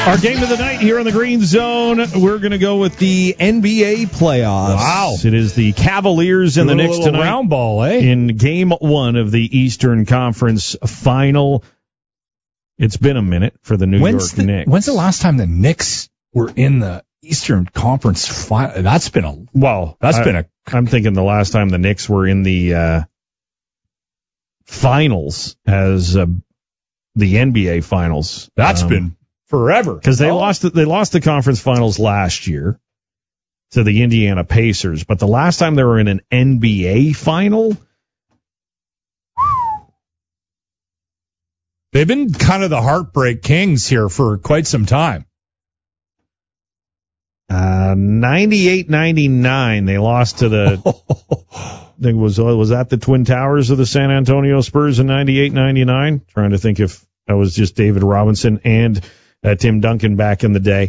Our game of the night here on the Green Zone, we're going to go with the NBA playoffs. Wow. It is the Cavaliers and the Knicks tonight. Round ball, eh? In Game 1 of the Eastern Conference Final. It's been a minute for the New York Knicks. When's the last time the Knicks were in the Eastern Conference Final? That's been a... I'm thinking the last time the Knicks were in the finals as the NBA Finals. That's been forever. Because they lost the conference finals last year to the Indiana Pacers, but the last time they were in an NBA final, they've been kind of the heartbreak kings here for quite some time. 98-99, they lost to the, I think was that the Twin Towers of the San Antonio Spurs in 98-99? Trying to think if that was just David Robinson and Tim Duncan back in the day.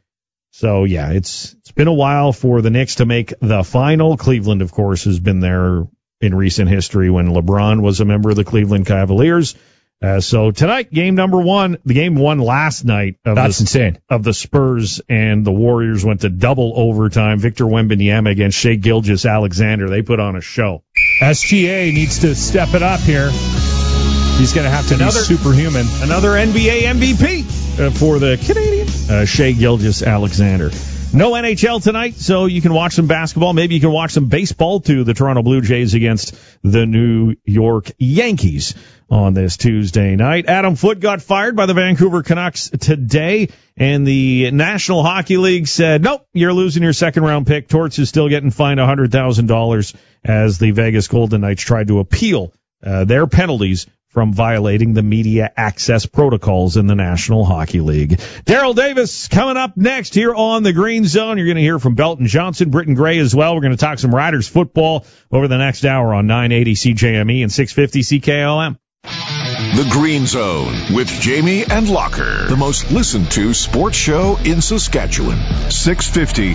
So, yeah, it's been a while for the Knicks to make the final. Cleveland, of course, has been there in recent history when LeBron was a member of the Cleveland Cavaliers. So tonight, game number 1, the game won last night. Insane. Of the Spurs, and the Warriors went to double overtime. Victor Wembanyama against Shai Gilgeous-Alexander. They put on a show. SGA needs to step it up here. He's going to have to be superhuman. Another NBA MVP for the Canadian, Shai Gilgeous-Alexander. No NHL tonight, so you can watch some basketball. Maybe you can watch some baseball, too. The Toronto Blue Jays against the New York Yankees on this Tuesday night. Adam Foote got fired by the Vancouver Canucks today, and the National Hockey League said, nope, you're losing your second-round pick. Torts is still getting fined $100,000 as the Vegas Golden Knights tried to appeal their penalties from violating the media access protocols in the National Hockey League. Daryl Davis coming up next here on the Green Zone. You're going to hear from Belton Johnson, Britton Gray as well. We're going to talk some Riders football over the next hour on 980 CJME and 650 CKLM. The Green Zone with Jamie and Locker, the most listened to sports show in Saskatchewan. 650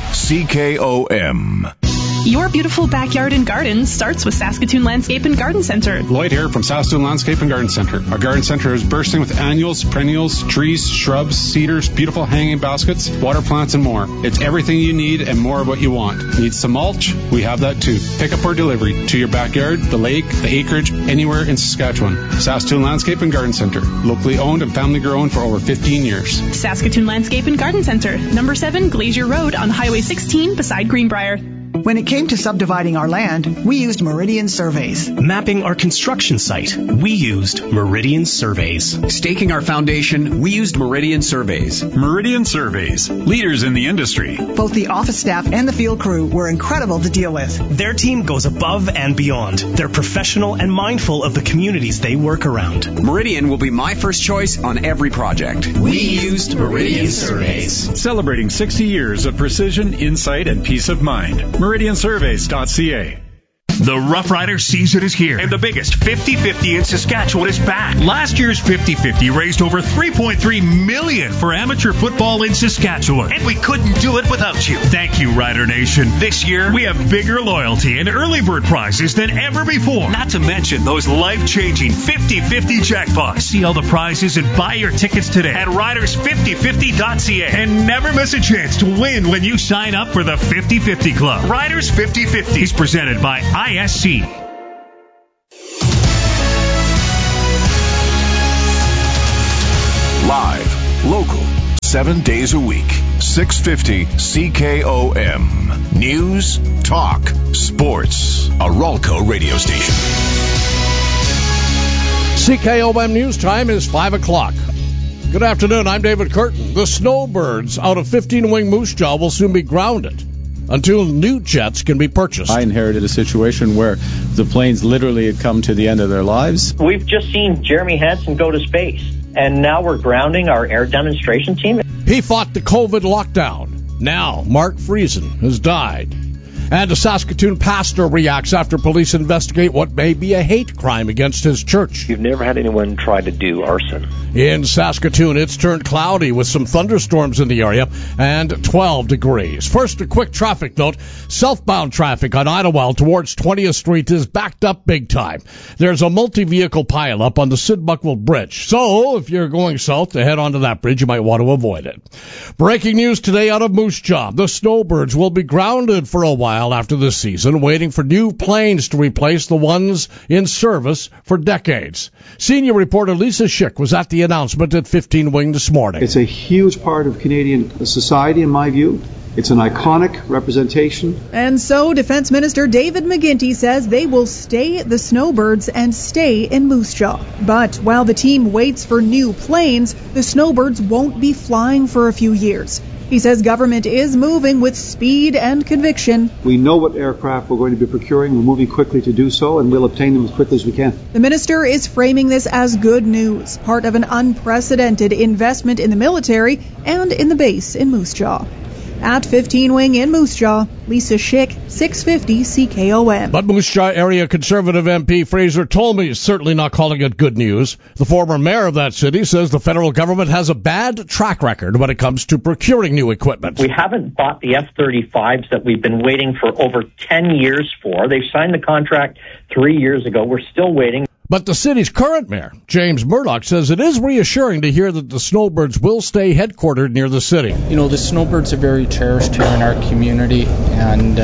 CKOM. Your beautiful backyard and garden starts with Saskatoon Landscape and Garden Center. Lloyd here from Saskatoon Landscape and Garden Center. Our garden center is bursting with annuals, perennials, trees, shrubs, cedars, beautiful hanging baskets, water plants, and more. It's everything you need and more of what you want. Need some mulch? We have that too. Pick up or delivery to your backyard, the lake, the acreage, anywhere in Saskatchewan. Saskatoon Landscape and Garden Center. Locally owned and family grown for over 15 years. Saskatoon Landscape and Garden Center. Number 7 Glacier Road on Highway 16 beside Greenbrier. When it came to subdividing our land, we used Meridian Surveys. Mapping our construction site, we used Meridian Surveys. Staking our foundation, we used Meridian Surveys. Meridian Surveys, leaders in the industry. Both the office staff and the field crew were incredible to deal with. Their team goes above and beyond. They're professional and mindful of the communities they work around. Meridian will be my first choice on every project. We used Meridian Surveys. Celebrating 60 years of precision, insight, and peace of mind. MeridianSurveys.ca. The Rough Rider season is here, and the biggest 50-50 in Saskatchewan is back. Last year's 50-50 raised over $3.3 million for amateur football in Saskatchewan, and we couldn't do it without you. Thank you, Rider Nation. This year, we have bigger loyalty and early bird prizes than ever before, not to mention those life-changing 50-50 jackpots. See all the prizes and buy your tickets today at riders5050.ca, and never miss a chance to win when you sign up for the 50-50 Club. Riders 50-50 is presented by ISC. Live, local, 7 days a week. 650 CKOM. News, talk, sports. A Ralco radio station. CKOM News Time is 5 o'clock. Good afternoon, I'm David Curtin. The snowbirds out of 15-wing Moose Jaw will soon be grounded until new jets can be purchased. I inherited a situation where the planes literally had come to the end of their lives. We've just seen Jeremy Hansen go to space, and now we're grounding our air demonstration team. He fought the COVID lockdown. Now, Mark Friesen has died. And a Saskatoon pastor reacts after police investigate what may be a hate crime against his church. You've never had anyone try to do arson. In Saskatoon, it's turned cloudy with some thunderstorms in the area and 12 degrees. First, a quick traffic note. Southbound traffic on Idlewild towards 20th Street is backed up big time. There's a multi-vehicle pileup on the Sid Buckwell Bridge. So, if you're going south to head onto that bridge, you might want to avoid it. Breaking news today out of Moose Jaw. The Snowbirds will be grounded for a while after this season, waiting for new planes to replace the ones in service for decades. Senior reporter Lisa Schick was at the announcement at 15 Wing this morning. It's a huge part of Canadian society, in my view. It's an iconic representation. And so Defense Minister David McGuinty says they will stay the Snowbirds and stay in Moose Jaw. But while the team waits for new planes, the Snowbirds won't be flying for a few years. He says government is moving with speed and conviction. We know what aircraft we're going to be procuring. We're moving quickly to do so, and we'll obtain them as quickly as we can. The minister is framing this as good news, part of an unprecedented investment in the military and in the base in Moose Jaw. At 15 Wing in Moose Jaw, Lisa Schick, 650 CKOM. But Moose Jaw area Conservative MP Fraser Tolmie is certainly not calling it good news. The former mayor of that city says the federal government has a bad track record when it comes to procuring new equipment. We haven't bought the F-35s that we've been waiting for over 10 years for. They signed the contract 3 years ago. We're still waiting. But the city's current mayor, James Murdoch, says it is reassuring to hear that the Snowbirds will stay headquartered near the city. You know, the Snowbirds are very cherished here in our community, and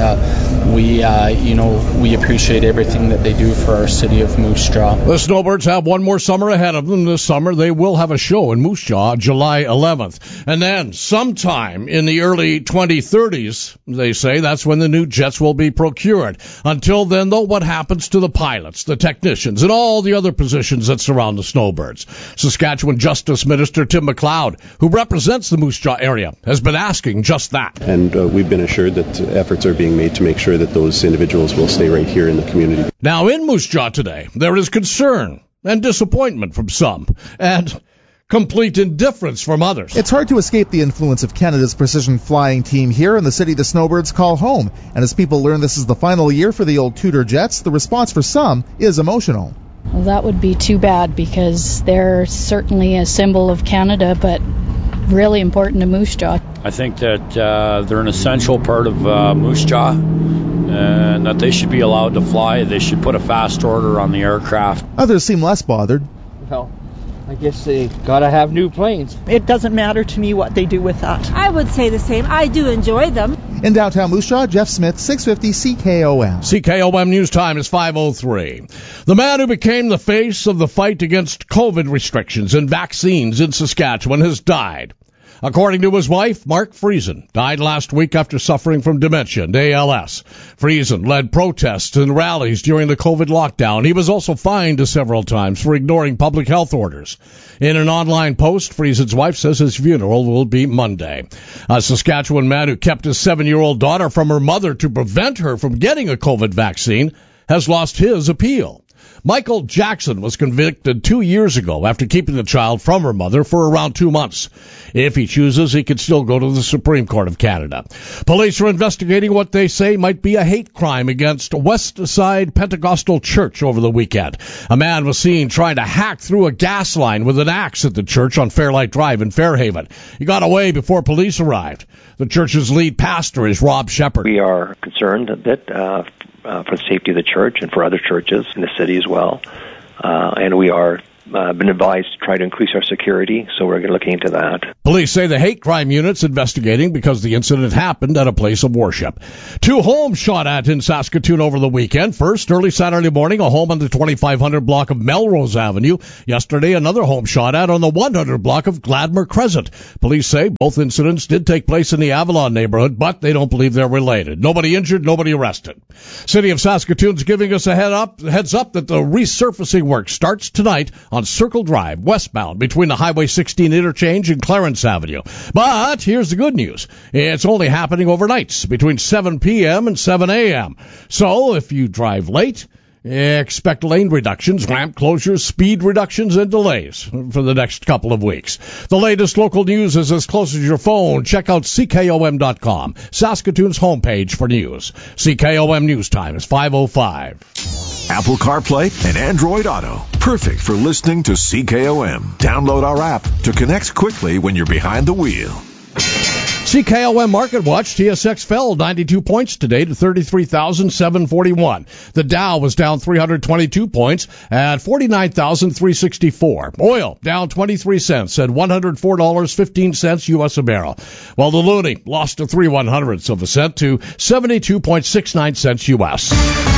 we appreciate everything that they do for our city of Moose Jaw. The Snowbirds have one more summer ahead of them. This summer, they will have a show in Moose Jaw July 11th. And then sometime in the early 2030s, they say, that's when the new jets will be procured. Until then, though, what happens to the pilots, the technicians, and all the other positions that surround the Snowbirds? Saskatchewan Justice Minister Tim McLeod, who represents the Moose Jaw area, has been asking just that. And we've been assured that efforts are being made to make sure that those individuals will stay right here in the community. Now, in Moose Jaw today, there is concern and disappointment from some, and complete indifference from others. It's hard to escape the influence of Canada's precision flying team here in the city the Snowbirds call home. And as people learn this is the final year for the old Tudor jets, the response for some is emotional. Well, that would be too bad because they're certainly a symbol of Canada, but really important to Moose Jaw. I think that they're an essential part of Moose Jaw and that they should be allowed to fly. They should put a fast order on the aircraft. Others seem less bothered. Well, I guess they gotta have new planes. It doesn't matter to me what they do with that. I would say the same. I do enjoy them. In downtown Moose Jaw, Jeff Smith, 650 CKOM. CKOM News Time is 5:03. The man who became the face of the fight against COVID restrictions and vaccines in Saskatchewan has died. According to his wife, Mark Friesen died last week after suffering from dementia and ALS. Friesen led protests and rallies during the COVID lockdown. He was also fined several times for ignoring public health orders. In an online post, Friesen's wife says his funeral will be Monday. A Saskatchewan man who kept his 7-year-old daughter from her mother to prevent her from getting a COVID vaccine has lost his appeal. Michael Jackson was convicted 2 years ago after keeping the child from her mother for around 2 months. If he chooses, he could still go to the Supreme Court of Canada. Police are investigating what they say might be a hate crime against West Side Pentecostal Church over the weekend. A man was seen trying to hack through a gas line with an axe at the church on Fairlight Drive in Fairhaven. He got away before police arrived. The church's lead pastor is Rob Shepard. We are concerned a bit for the safety of the church and for other churches in the city as well. And we are been advised to try to increase our security, so we're looking into that. Police say the hate crime unit's investigating because the incident happened at a place of worship. 2 homes shot at in Saskatoon over the weekend. First, early Saturday morning, a home on the 2500 block of Melrose Avenue. Yesterday, another home shot at on the 100 block of Gladmer Crescent. Police say both incidents did take place in the Avalon neighborhood, but they don't believe they're related. Nobody injured, nobody arrested. City of Saskatoon's giving us a heads up that the resurfacing work starts tonight on Circle Drive, westbound, between the Highway 16 interchange and Clarence Avenue. But here's the good news. It's only happening overnights, between 7 p.m. and 7 a.m. So if you drive late, Expect lane reductions, ramp closures, speed reductions, and delays for the next couple of weeks. The latest local news is as close as your phone. Check out CKOM.com, Saskatoon's homepage for news. CKOM News Time is 5:05. Apple CarPlay and Android Auto. Perfect for listening to CKOM. Download our app to connect quickly when you're behind the wheel. CKOM Market Watch, TSX fell 92 points today to 33,741. The Dow was down 322 points at 49,364. Oil down 23 cents at $104.15 U.S. a barrel, while the loonie lost a 3/100ths of a cent to 72.69 cents U.S.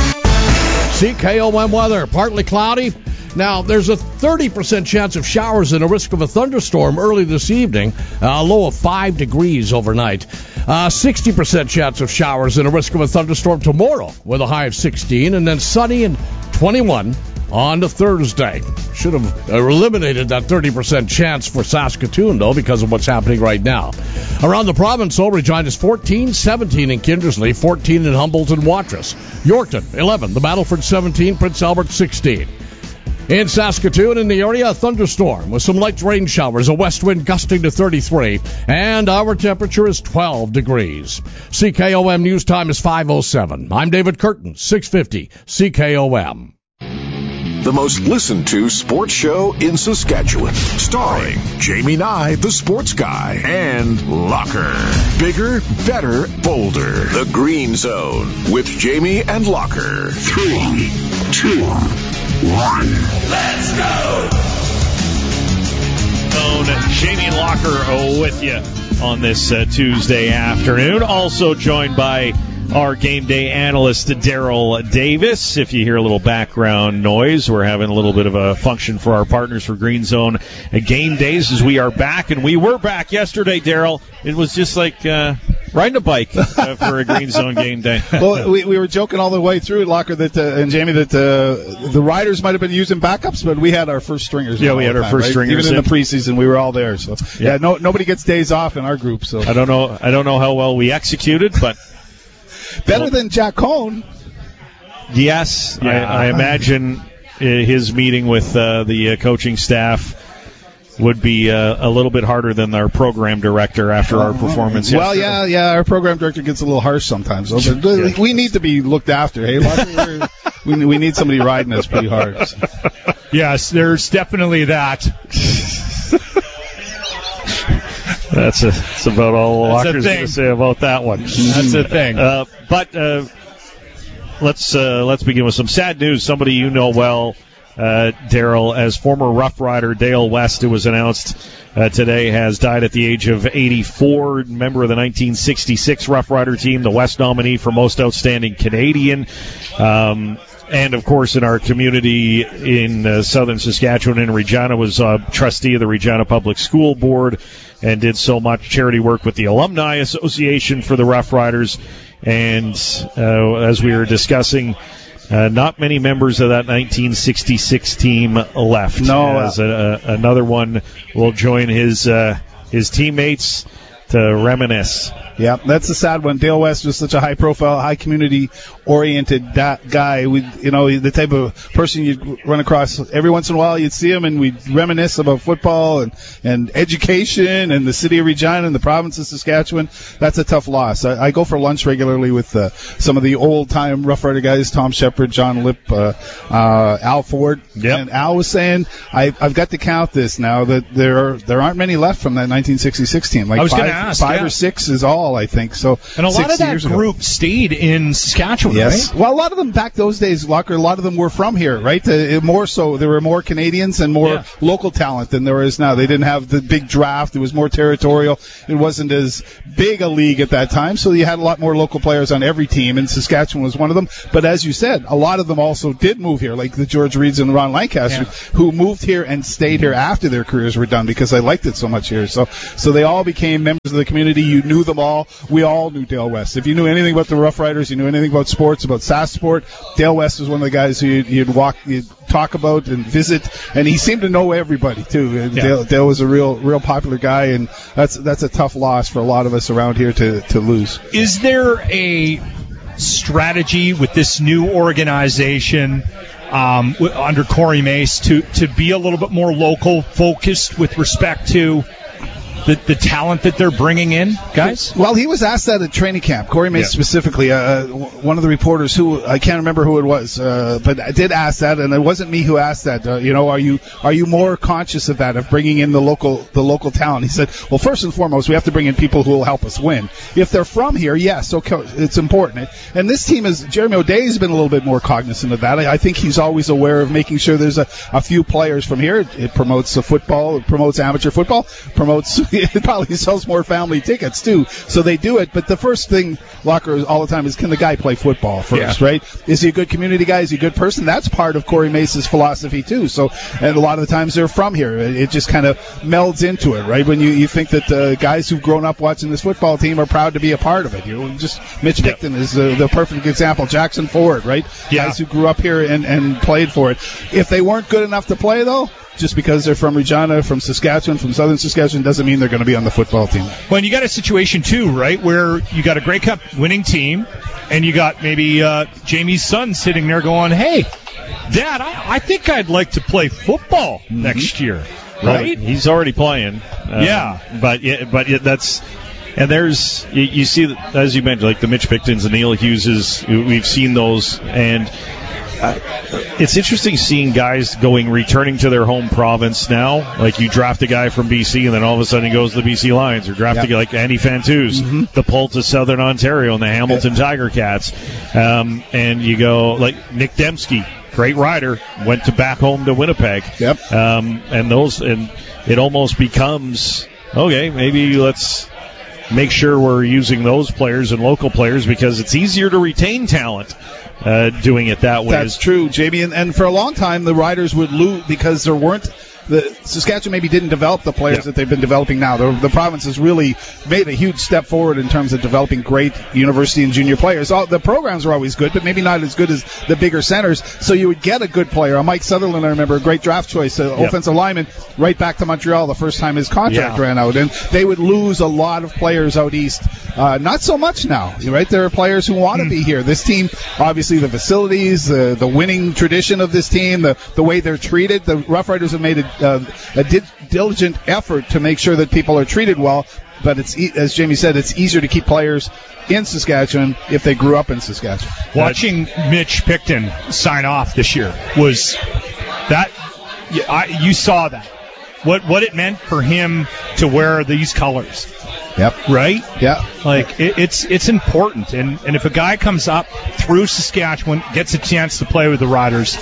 CKOM weather, partly cloudy. Now, there's a 30% chance of showers and a risk of a thunderstorm early this evening, a low of 5 degrees overnight. 60% chance of showers and a risk of a thunderstorm tomorrow with a high of 16, and then sunny and 21 on to Thursday. Should have eliminated that 30% chance for Saskatoon, though, because of what's happening right now. Around the province, though, Regina's 14, 17 in Kindersley, 14 in Humboldt and Watrous. Yorkton, 11. The Battleford, 17. Prince Albert, 16. In Saskatoon, in the area, a thunderstorm with some light rain showers, a west wind gusting to 33, and our temperature is 12 degrees. CKOM News Time is 5:07. I'm David Curtin, 650 CKOM. The most listened to sports show in Saskatchewan, starring Jamie Nye, the sports guy, and Locker. Bigger, better, bolder. The Green Zone with Jamie and Locker. 3, 2, 1. Let's go! Jamie Locker with you on this Tuesday afternoon. Also joined by our game day analyst, Daryl Davis. If you hear a little background noise, we're having a little bit of a function for our partners for Green Zone Game Days as we are back. And we were back yesterday, Daryl. It was just like riding a bike for a Green Zone Game Day. Well, we were joking all the way through, Locker, that and Jamie, that the riders might have been using backups, but we had our first stringers. Yeah, we had our first stringers. Even in the preseason, we were all there. So yeah, nobody gets days off in our group. So I don't know how well we executed, but better than Jack Cohn. Yes, yeah. I imagine his meeting with the coaching staff would be a little bit harder than our program director after our performance yesterday. Well, yeah, our program director gets a little harsh sometimes. So, but we need to be looked after. Hey, we need somebody riding us pretty hard. So. Yes, there's definitely that. That's about all Locker's going to say about that one. That's the thing. But let's begin with some sad news. Somebody you know well, Daryl, as former Rough Rider Dale West, who was announced today, has died at the age of 84. Member of the 1966 Rough Rider team, the West nominee for Most Outstanding Canadian. And, of course, in our community in southern Saskatchewan in Regina, was trustee of the Regina Public School Board and did so much charity work with the Alumni Association for the Rough Riders. And as we were discussing, not many members of that 1966 team left. No. As another one will join his teammates to reminisce. Yeah, that's a sad one. Dale West was such a high-profile, high-community-oriented guy. The type of person you'd run across every once in a while. You'd see him, and we'd reminisce about football and education and the city of Regina and the province of Saskatchewan. That's a tough loss. I go for lunch regularly with some of the old-time Rough Rider guys, Tom Shepard, John Lipp, Al Ford. Yep. And Al was saying, I've got to count this now, that there aren't many left from that 1966 team. Like I was going to ask, five or six is all, I think. So, and a lot of that group stayed in Saskatchewan, yes. Right? Well, a lot of them back those days, Locker, a lot of them were from here, right? More so, there were more Canadians and more local talent than there is now. They didn't have the big draft. It was more territorial. It wasn't as big a league at that time, so you had a lot more local players on every team, and Saskatchewan was one of them. But as you said, a lot of them also did move here, like the George Reeds and Ron Lancaster, who moved here and stayed here after their careers were done because they liked it so much here. So they all became members of the community. You knew them all. We all knew Dale West. If you knew anything about the Rough Riders, you knew anything about sports, about SAS Sport, Dale West was one of the guys who you'd talk about and visit, and he seemed to know everybody too. Dale was a real popular guy, and that's a tough loss for a lot of us around here to lose. Is there strategy with this new organization under Corey Mace to be a little bit more local focused with respect to the talent that they're bringing in, guys? Well, he was asked that at training camp. Corey Mace specifically, one of the reporters who I can't remember who it was, but I did ask that, and it wasn't me who asked that. Are you more conscious of that, of bringing in the local talent? He said, well, first and foremost, we have to bring in people who will help us win. If they're from here, yes, okay, it's important. And this team Jeremy O'Day's been a little bit more cognizant of that. I think he's always aware of making sure there's a few players from here. It promotes football, it promotes amateur football, it probably sells more family tickets too, so they do it. But the first thing, Locker, all the time is, can the guy play football first, right? Is he a good community guy? Is he a good person? That's part of Corey Mace's philosophy too. So, and a lot of the times they're from here. It just kind of melds into it, right? When you think that guys who've grown up watching this football team are proud to be a part of it. Just Mitch Picton is the perfect example. Jackson Ford, right? Guys who grew up here and played for it. If they weren't good enough to play, though, just because they're from Regina, from Saskatchewan, from southern Saskatchewan, doesn't mean they're going to be on the football team. Well, and you got a situation, too, right, where you got a Grey Cup winning team, and you got maybe Jamie's son sitting there going, hey, Dad, I think I'd like to play football next year, right? Well, he's already playing. But that's... And there's, you see, as you mentioned, like the Mitch Pictons and Neil Hugheses, we've seen those, and it's interesting seeing guys returning to their home province now. Like you draft a guy from BC, and then all of a sudden he goes to the BC Lions, or draft a guy like Andy Fantuz, the Pulse of Southern Ontario, and the Hamilton Tiger Cats. And you go, like Nick Dembski, great rider, went back home to Winnipeg. And it almost becomes, okay, maybe let's make sure we're using those players and local players, because it's easier to retain talent doing it that way. That's true, Jamie. And for a long time, the Riders would lose because there weren't. Saskatchewan maybe didn't develop the players that they've been developing now. The province has really made a huge step forward in terms of developing great university and junior players. The programs are always good, but maybe not as good as the bigger centers. So you would get a good player. Mike Sutherland, I remember, a great draft choice, offensive lineman, right back to Montreal the first time his contract ran out. And they would lose a lot of players out east. Not so much now, right? There are players who want to be here. This team, obviously the facilities, the winning tradition of this team, the way they're treated. The Rough Riders have made a diligent effort to make sure that people are treated well, but it's, as Jamie said, it's easier to keep players in Saskatchewan if they grew up in Saskatchewan. Watching Mitch Picton sign off this year was that you saw that what it meant for him to wear these colors. Right? Like it's important, and if a guy comes up through Saskatchewan, gets a chance to play with the Riders,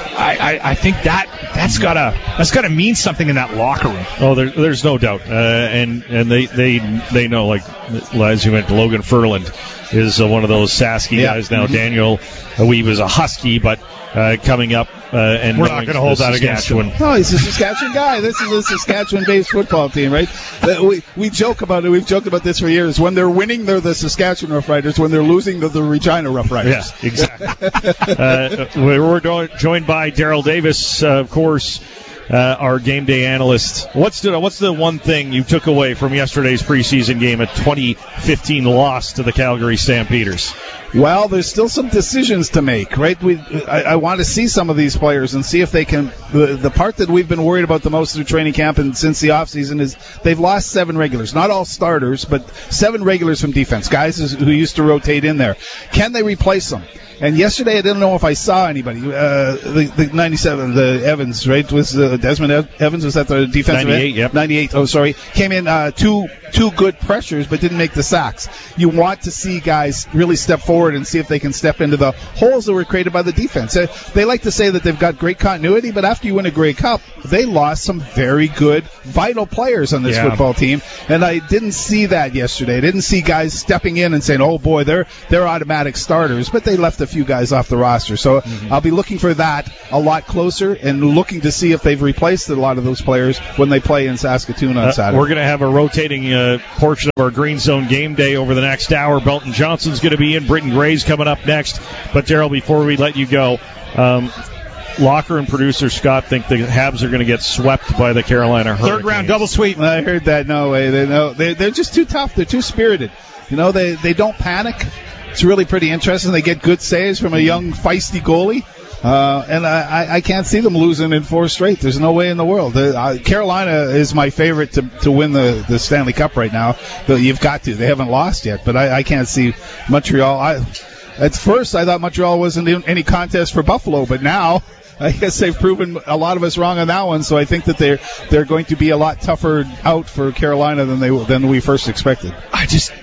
I think that's gotta mean something in that locker room. Oh, there's no doubt, and they know, like as you went, Logan Furland is one of those Sasky guys now. Daniel Weeb is a Husky, but coming up, and we're not going to hold that against him. No, he's a Saskatchewan guy. This is a Saskatchewan-based football team, right? We joke about it. We've joked about this for years. When they're winning, they're the Saskatchewan Rough Riders. When they're losing, they're the Regina Rough Riders. Yeah, exactly. We're joined by Daryl Davis, of course, our game day analyst. What's the one thing you took away from yesterday's preseason game, a 2015 loss to the Calgary Stampeders? Well, there's still some decisions to make, right? I want to see some of these players and see if they can. The part that we've been worried about the most through training camp and since the offseason is they've lost 7 regulars. Not all starters, but 7 regulars from defense, guys who used to rotate in there. Can they replace them? And yesterday, I didn't know if I saw anybody. The 97, the Evans, right? Was Desmond Evans? Was that the defensive 98, yep. 98, oh, sorry. Came in two good pressures, but didn't make the sacks. You want to see guys really step forward and see if they can step into the holes that were created by the defense. They like to say that they've got great continuity, but after you win a Grey Cup, they lost some very good, vital players on this football team, and I didn't see that yesterday. I didn't see guys stepping in and saying, oh, boy, they're automatic starters, but they left a few guys off the roster. So I'll be looking for that a lot closer and looking to see if they've replaced a lot of those players when they play in Saskatoon on Saturday. We're going to have a rotating portion of our Green Zone game day over the next hour. Belton Johnson's going to be in. Britton Gray's coming up next. But, Daryl, before we let you go, Locker and producer Scott think the Habs are going to get swept by the Carolina Hurricanes. Third round double sweep. I heard that. No way. They're just too tough. They're too spirited. You know, they don't panic. It's really pretty interesting. They get good saves from a young, feisty goalie. And I can't see them losing in 4 straight. There's no way in the world. Carolina is my favorite to win the Stanley Cup right now. You've got to. They haven't lost yet, but I can't see Montreal. At first, I thought Montreal wasn't in any contest for Buffalo, but now I guess they've proven a lot of us wrong on that one. So I think that they're going to be a lot tougher out for Carolina than we first expected. I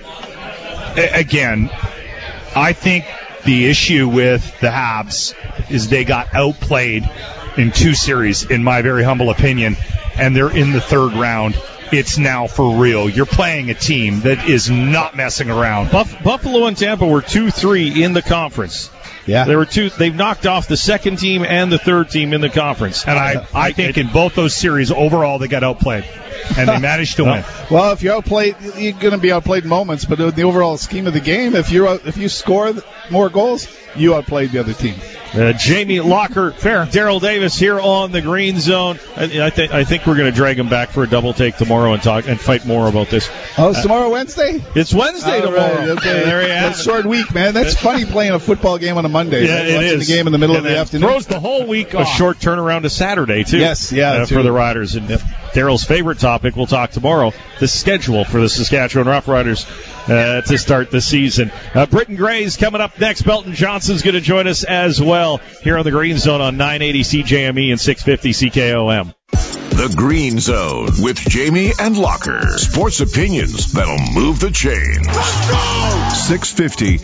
think the issue with the Habs is they got outplayed in 2 series, in my very humble opinion, and they're in the 3rd round. It's now for real. You're playing a team that is not messing around. Buffalo and Tampa were 2-3 in the conference. Yeah, They've knocked off the 2nd team and the 3rd team in the conference. And I think in both those series, overall, they got outplayed, and they managed to win. Well, if you're outplayed, you're going to be outplayed in moments. But in the overall scheme of the game, if you score more goals, you outplayed the other team. Jamie Locker, Daryl Davis here on the Green Zone. I think we're going to drag him back for a double take tomorrow and fight more about this. Oh, it's tomorrow Wednesday? It's Wednesday tomorrow. Right, okay. There you have it. Short week, man. That's funny playing a football game on a Monday. Yeah, it is. The game in the middle of the afternoon. Throws the whole week off. A short turnaround to Saturday, too. Yes, for the Riders. And Daryl's favorite topic, we'll talk tomorrow, the schedule for the Saskatchewan Roughriders to start the season. Britton Gray's coming up next. Belton Johnson's going to join us as well here on the Green Zone on 980 CJME and 650 CKOM. The Green Zone with Jamie and Locker. Sports opinions that'll move the chains. Let's go! 650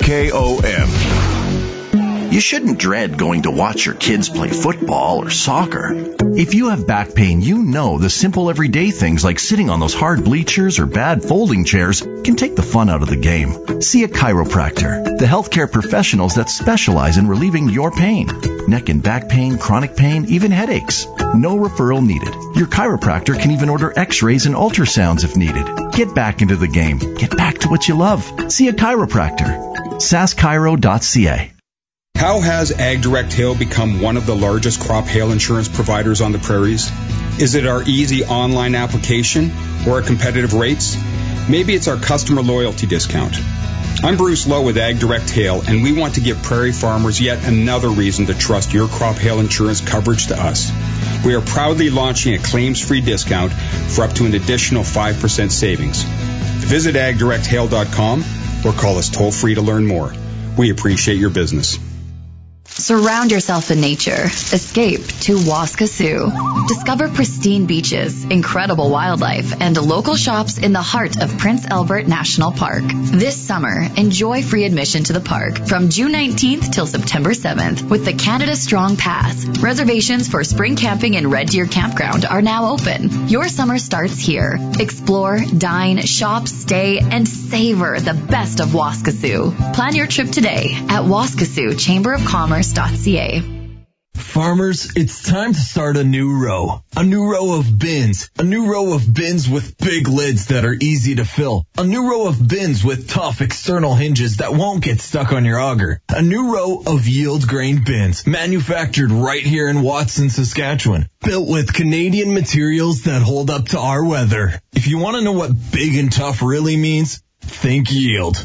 CKOM. You shouldn't dread going to watch your kids play football or soccer. If you have back pain, you know the simple everyday things like sitting on those hard bleachers or bad folding chairs can take the fun out of the game. See a chiropractor, the healthcare professionals that specialize in relieving your pain. Neck and back pain, chronic pain, even headaches. No referral needed. Your chiropractor can even order x-rays and ultrasounds if needed. Get back into the game. Get back to what you love. See a chiropractor. saschiro.ca. How has AgDirect Hail become one of the largest crop hail insurance providers on the prairies? Is it our easy online application or our competitive rates? Maybe it's our customer loyalty discount. I'm Bruce Lowe with AgDirect Hail, and we want to give prairie farmers yet another reason to trust your crop hail insurance coverage to us. We are proudly launching a claims-free discount for up to an additional 5% savings. Visit agdirecthail.com or call us toll-free to learn more. We appreciate your business. Surround yourself in nature. Escape to Waskesiu. Discover pristine beaches, incredible wildlife, and local shops in the heart of Prince Albert National Park. This summer, enjoy free admission to the park from June 19th till September 7th with the Canada Strong Pass. Reservations for spring camping in Red Deer Campground are now open. Your summer starts here. Explore, dine, shop, stay, and savor the best of Waskesiu. Plan your trip today at Waskesiu Chamber of Commerce.ca. Farmers, it's time to start a new row. A new row of bins. A new row of bins with big lids that are easy to fill. A new row of bins with tough external hinges that won't get stuck on your auger. A new row of yield grain bins, manufactured right here in Watson, Saskatchewan. Built with Canadian materials that hold up to our weather. If you want to know what big and tough really means, think yield.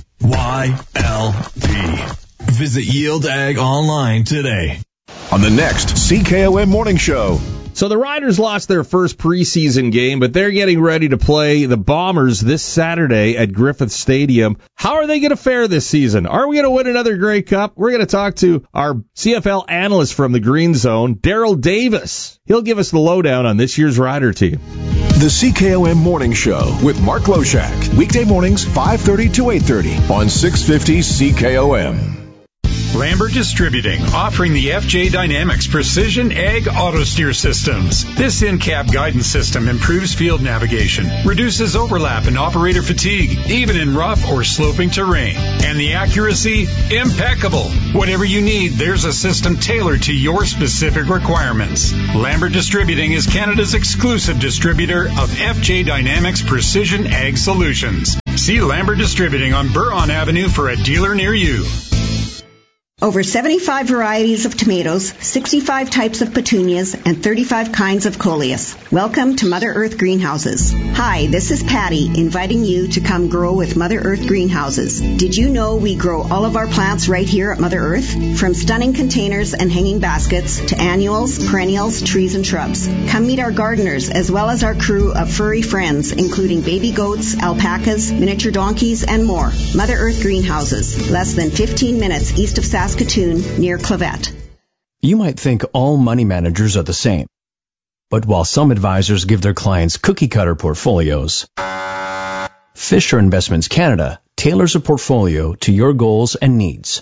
YLD. Visit Yield Ag online today. On the next CKOM Morning Show. So the Riders lost their first preseason game, but they're getting ready to play the Bombers this Saturday at Griffith Stadium. How are they going to fare this season? Are we going to win another Grey Cup? We're going to talk to our CFL analyst from the Green Zone, Daryl Davis. He'll give us the lowdown on this year's Rider team. The CKOM Morning Show with Mark Loshak. Weekday mornings 5:30 to 8:30 on 650 CKOM. Lambert Distributing, offering the FJ Dynamics Precision Ag Auto Steer Systems. This in-cab guidance system improves field navigation, reduces overlap and operator fatigue, even in rough or sloping terrain. And the accuracy, impeccable. Whatever you need, there's a system tailored to your specific requirements. Lambert Distributing is Canada's exclusive distributor of FJ Dynamics Precision Ag Solutions. See Lambert Distributing on Buron Avenue for a dealer near you. Over 75 varieties of tomatoes, 65 types of petunias, and 35 kinds of coleus. Welcome to Mother Earth Greenhouses. Hi, this is Patty, inviting you to come grow with Mother Earth Greenhouses. Did you know we grow all of our plants right here at Mother Earth? From stunning containers and hanging baskets to annuals, perennials, trees, and shrubs. Come meet our gardeners as well as our crew of furry friends, including baby goats, alpacas, miniature donkeys, and more. Mother Earth Greenhouses, less than 15 minutes east of Saskatoon, near Clavette. You might think all money managers are the same. But while some advisors give their clients cookie-cutter portfolios, Fisher Investments Canada tailors a portfolio to your goals and needs.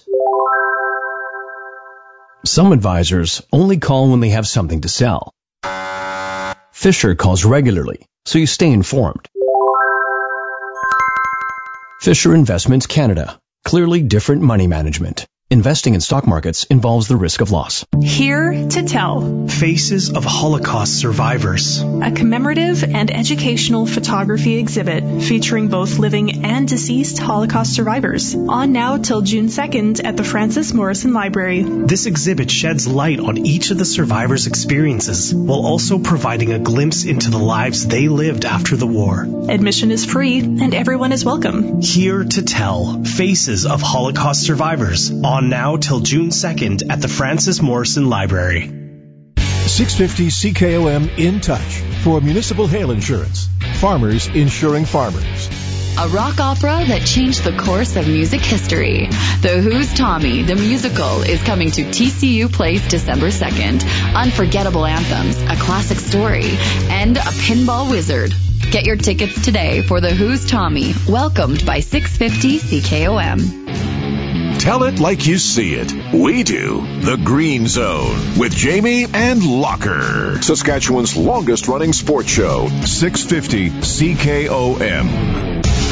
Some advisors only call when they have something to sell. Fisher calls regularly, so you stay informed. Fisher Investments Canada. Clearly different money management. Investing in stock markets involves the risk of loss. Here to tell. Faces of Holocaust Survivors. A commemorative and educational photography exhibit featuring both living and deceased Holocaust survivors. On now till June 2nd at the Francis Morrison Library. This exhibit sheds light on each of the survivors' experiences, while also providing a glimpse into the lives they lived after the war. Admission is free and everyone is welcome. Here to tell. Faces of Holocaust Survivors. On now till June 2nd at the Francis Morrison Library. 650 CKOM in touch for municipal hail insurance. Farmers insuring farmers. A rock opera that changed the course of music history. The Who's Tommy, the musical, is coming to TCU Place December 2nd. Unforgettable anthems, a classic story, and a pinball wizard. Get your tickets today for The Who's Tommy, welcomed by 650 CKOM. Tell it like you see it. We do. The Green Zone with Jamie and Locker. Saskatchewan's longest running sports show. 650 CKOM.